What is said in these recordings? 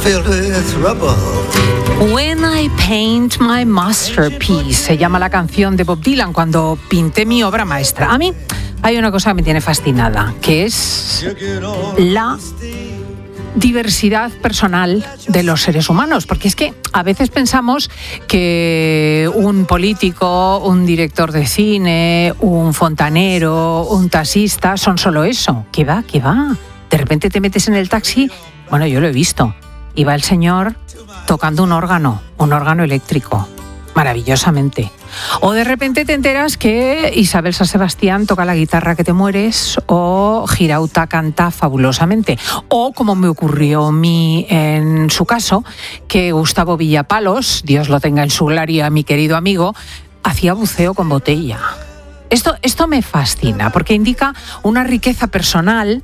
filled with rubble. When I Paint My Masterpiece se llama la canción de Bob Dylan, cuando pinté mi obra maestra. A mí hay una cosa que me tiene fascinada, que es la diversidad personal de los seres humanos, porque es que a veces pensamos que un político, un director de cine, un fontanero, un taxista son solo eso. ¿Qué va? De repente te metes en el taxi, bueno, yo lo he visto, y va el señor tocando un órgano eléctrico, maravillosamente. O de repente te enteras que Isabel San Sebastián toca la guitarra que te mueres, o Girauta canta fabulosamente. O, como me ocurrió a mí en su caso, que Gustavo Villapalos, Dios lo tenga en su gloria, mi querido amigo, hacía buceo con botella. Esto me fascina, porque indica una riqueza personal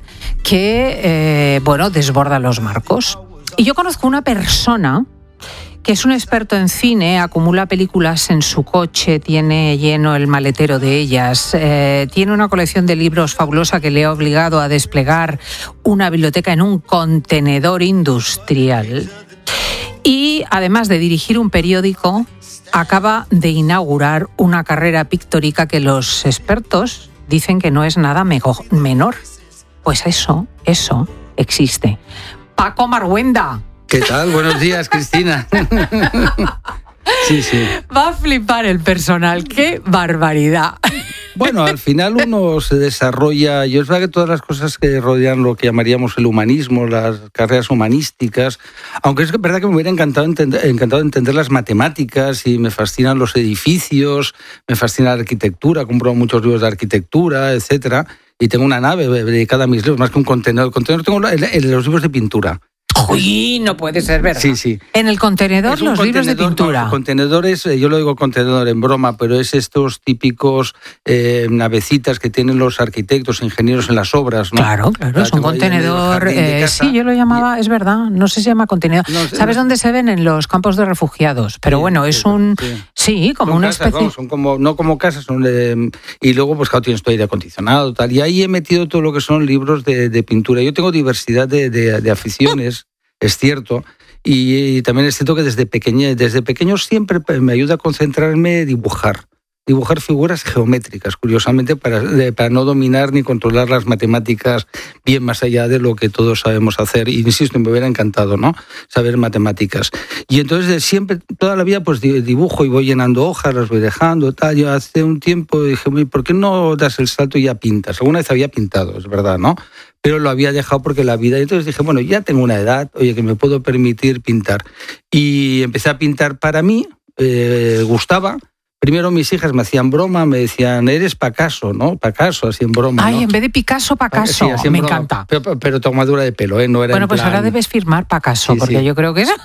que, desborda los marcos. Y yo conozco una persona que es un experto en cine, acumula películas en su coche, tiene lleno el maletero de ellas, tiene una colección de libros fabulosa que le ha obligado a desplegar una biblioteca en un contenedor industrial. Y además de dirigir un periódico, acaba de inaugurar una carrera pictórica que los expertos dicen que no es nada menor. Pues eso existe. Paco Marhuenda. ¿Qué tal? Buenos días, Cristina. Sí. Va a flipar el personal. ¡Qué barbaridad! Bueno, al final uno se desarrolla, y es verdad que todas las cosas que rodean lo que llamaríamos el humanismo, las carreras humanísticas, aunque es verdad que me hubiera encantado entender las matemáticas, y me fascinan los edificios, me fascina la arquitectura, compro muchos libros de arquitectura, etcétera, y tengo una nave dedicada a mis libros, más que un contenedor. El contenedor tengo los libros de pintura. Uy, no puede ser verdad. Sí. En el contenedor los libros de pintura. No, contenedores, yo lo digo contenedor en broma, pero es estos típicos navecitas que tienen los arquitectos, ingenieros en las obras, ¿no? Claro, es un contenedor. Sí, yo lo llamaba, es verdad, no sé si se llama contenedor. No, ¿sabes dónde se ven? En los campos de refugiados. Pero sí, bueno, es un... Sí, como una casas, especie... Vamos, son como, no como casas, y luego pues claro, tienes tu aire acondicionado, tal. Y ahí he metido todo lo que son libros de pintura. Yo tengo diversidad de aficiones. Es cierto, y también es cierto que desde pequeño siempre me ayuda a concentrarme, dibujar figuras geométricas, curiosamente, para no dominar ni controlar las matemáticas bien más allá de lo que todos sabemos hacer. Y insisto, me hubiera encantado, ¿no?, saber matemáticas. Y entonces siempre, toda la vida, pues dibujo y voy llenando hojas, las voy dejando, tal. Yo hace un tiempo dije, ¿por qué no das el salto y ya pintas? Alguna vez había pintado, es verdad, ¿no?, pero lo había dejado porque la vida... Entonces dije, bueno, ya tengo una edad, oye, que me puedo permitir pintar. Y empecé a pintar para mí, gustaba. Primero mis hijas me hacían broma, me decían, eres Picasso, ¿no? Picasso, así en broma, Ay, ¿no? En vez de Picasso, Picasso, sí, me encanta. Pero tomadura de pelo, ¿eh? No era. Bueno, pues ahora debes firmar Picasso, porque yo creo que es...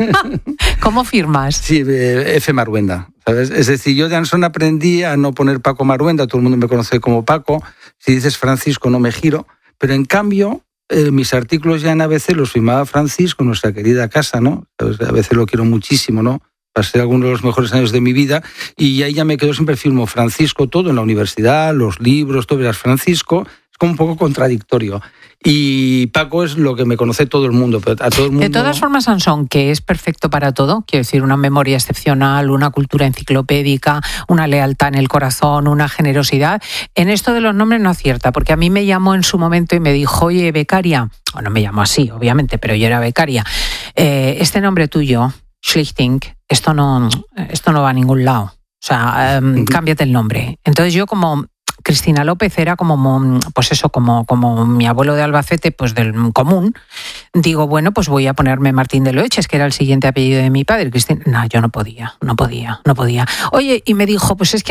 ¿Cómo firmas? Sí, F. Marhuenda, ¿sabes? Es decir, yo de Anson aprendí a no poner Paco Marhuenda, todo el mundo me conoce como Paco. Si dices Francisco, no me giro. Pero en cambio, mis artículos ya en ABC los firmaba Francisco, nuestra querida casa, ¿no? ABC lo quiero muchísimo, ¿no? Pasé algunos de los mejores años de mi vida y ahí ya me quedo, siempre firmo Francisco todo en la universidad, los libros, todo verás Francisco. Es como un poco contradictorio. Y Paco es lo que me conoce todo el mundo, pero a todo el mundo... De todas formas, Sansón, que es perfecto para todo, quiero decir, una memoria excepcional, una cultura enciclopédica, una lealtad en el corazón, una generosidad. En esto de los nombres no acierta, porque a mí me llamó en su momento y me dijo, oye, becaria, o no me llamó así, obviamente, pero yo era becaria, este nombre tuyo, Schlichting, esto no va a ningún lado. O sea, cámbiate el nombre. Entonces yo como... Cristina López era como, pues eso, como mi abuelo de Albacete, pues del común. Digo, bueno, pues voy a ponerme Martín de Loeches, que era el siguiente apellido de mi padre. Cristina, no, yo no podía. Oye, y me dijo, pues es que